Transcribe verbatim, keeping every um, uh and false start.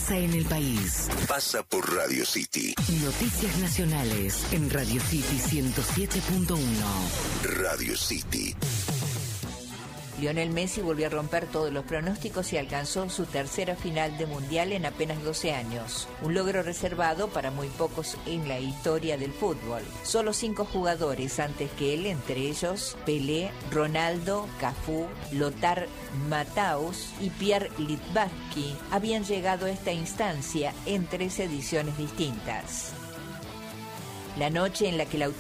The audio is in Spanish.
pasa en el país. Pasa por Radio City. Noticias nacionales en Radio City ciento siete punto uno. Radio City. Lionel Messi volvió a romper todos los pronósticos y alcanzó su tercera final de Mundial en apenas doce años. Un logro reservado para muy pocos en la historia del fútbol. Solo cinco jugadores antes que él, entre ellos Pelé, Ronaldo, Cafú, Lothar Matthaus y Pierre Littbarski, habían llegado a esta instancia en tres ediciones distintas. La noche en la que Lautaro